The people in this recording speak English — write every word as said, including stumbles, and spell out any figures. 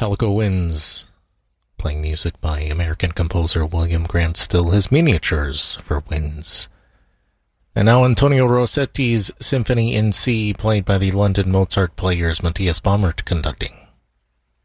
Calico Winds, playing music by American composer William Grant Still, his miniatures for Winds. And now Antonio Rossetti's Symphony in C, played by the London Mozart Players, Matthias Baumert conducting.